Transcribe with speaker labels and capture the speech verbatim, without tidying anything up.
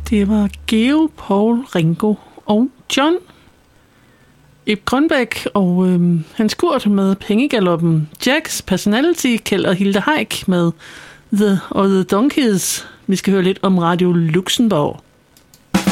Speaker 1: Det var Geo, Paul, Ringo og John. Ib Grønbæk og øhm, Hans Kurt med Pengegaloppen. Jacks Personality, Kjeld og Hilde Haik med The og The Donkeys. Vi skal høre lidt om Radio Luxembourg.